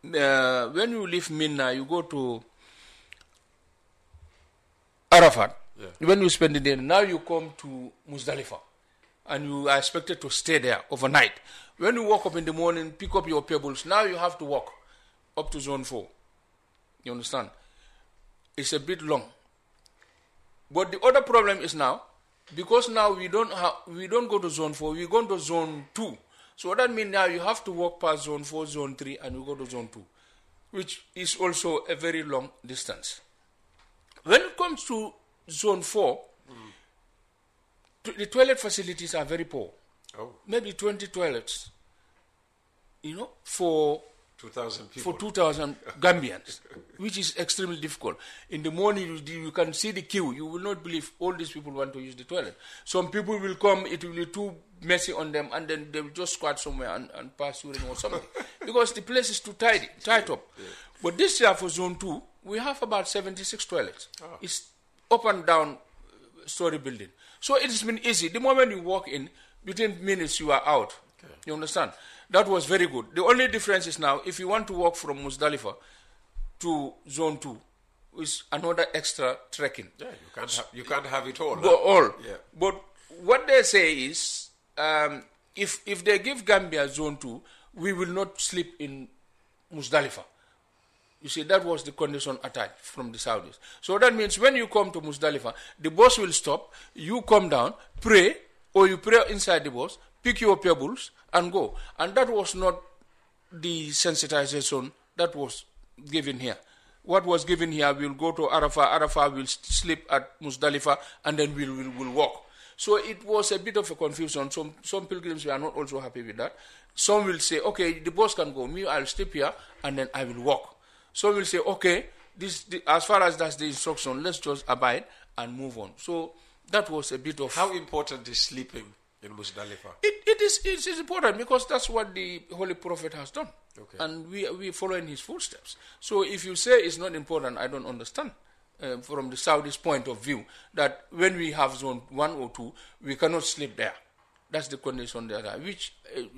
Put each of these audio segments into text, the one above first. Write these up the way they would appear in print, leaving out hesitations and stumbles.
when you leave Minna, you go to Arafat. Yeah. When you spend the day, now you come to Muzdalifah, and you are expected to stay there overnight. When you wake up in the morning, pick up your pebbles. Now you have to walk up to Zone 4. You understand? It's a bit long. But the other problem is now, because now we don't go to Zone 4, we go to Zone 2. So that means now you have to walk past Zone 4, Zone 3, and you go to Zone 2, which is also a very long distance. When it comes to Zone 4, the toilet facilities are very poor. Oh. Maybe 20 toilets, for 2,000 people. For 2,000 Gambians, which is extremely difficult. In the morning, you can see the queue. You will not believe all these people want to use the toilet. Some people will come, it will be too messy on them, and then they will just squat somewhere and pass urine or something. Because the place is too tight up. Yeah. But this year for Zone 2, we have about 76 toilets. Oh. It's up and down story building. So it has been easy. The moment you walk in, within minutes you are out. Okay. You understand? That was very good. The only difference is now, if you want to walk from Muzdalifah to Zone 2, is another extra trekking. Yeah, you can't have it all. Yeah. But what they say is, if they give Gambia Zone 2, we will not sleep in Muzdalifah. You see, that was the condition attached from the Saudis. So that means when you come to Muzdalifah, the bus will stop, you come down, pray, or you pray inside the bus, pick your pebbles, and go. And that was not the sensitization that was given here. What was given here, we'll go to Arafah, Arafah will sleep at Muzdalifah, and then we'll walk. So it was a bit of a confusion. Some pilgrims were not also happy with that. Some will say, okay, the bus can go, me, I'll sleep here, and then I will walk. Some will say, okay, as far as that's the instruction, let's just abide and move on. So that was a bit of... How important is sleeping in Muzdalifah? It is important because that's what the Holy Prophet has done. Okay. And we follow in his footsteps. So if you say it's not important, I don't understand. From the Saudis' point of view, that when we have Zone 1 or 2, we cannot sleep there. That's the condition there, which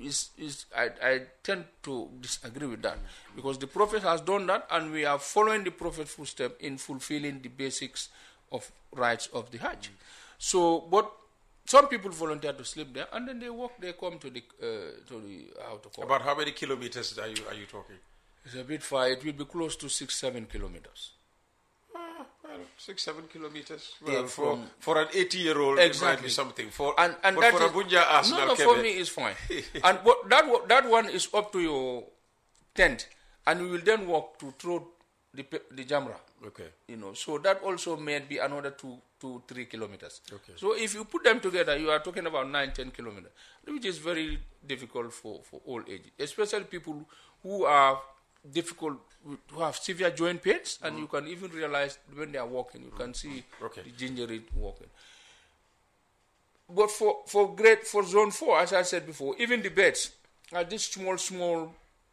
I tend to disagree with that. Because the Prophet has done that, and we are following the Prophet's footsteps in fulfilling the basics of rights of the Hajj. So, but some people volunteer to sleep there, and then they come to the outer court. About how many kilometers are you talking? It's a bit far. It will be close to 6-7 kilometers. 6-7 kilometers. Well, for an 80-year-old, exactly. It might be something. For Abuja, Arsenal, for me is fine. And that one is up to your tent, and we will then walk to throw the Jamra. Okay. So that also may be another 2-3 kilometers. Okay. So if you put them together, you are talking about 9-10 kilometers, which is very difficult for all ages, especially people who are difficult, who have severe joint pains, and you can even realize when they are walking, you can see the gingery walking. But for Zone 4, as I said before, even the beds are these small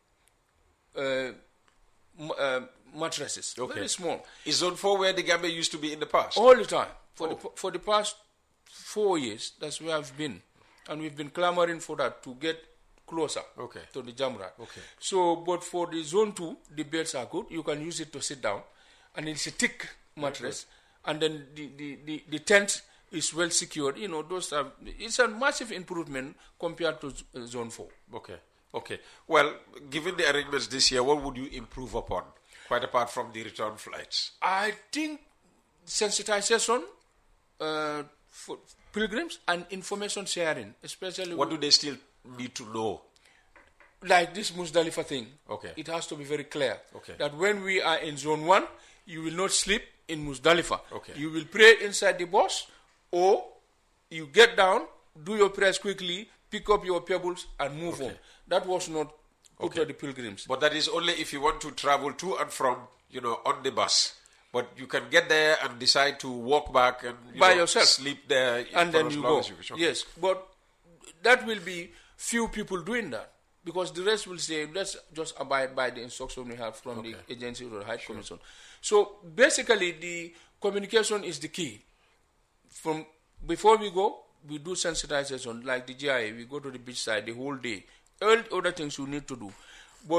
mattresses, very small. Is Zone 4 where the Gambia used to be in the past? All the time. For the past 4 years, that's where I've been. And we've been clamoring for that to get closer to the Jamra. Okay. So, but for the Zone 2, the beds are good. You can use it to sit down. And it's a thick mattress. And then the tent is well secured. It's a massive improvement compared to Zone 4. Okay. Well, given the arrangements this year, what would you improve upon, quite apart from the return flights? I think sensitization for pilgrims and information sharing, especially... What do they still need to know? Like this Muzdalifah thing. Okay. It has to be very clear. Okay. That when we are in Zone 1, you will not sleep in Muzdalifah. Okay. You will pray inside the bus, or you get down, do your prayers quickly, pick up your pebbles, and move on. That was not put to the pilgrims. But that is only if you want to travel to and from, on the bus. But you can get there and decide to walk back and by yourself, sleep there, and then you go. Yes, but that will be few people doing that, because the rest will say, let's just abide by the instruction we have from the agency or the High Commission. So basically, the communication is the key. From before we go, we do sensitization, like the GIA. We go to the beach side the whole day. All other things you need to do.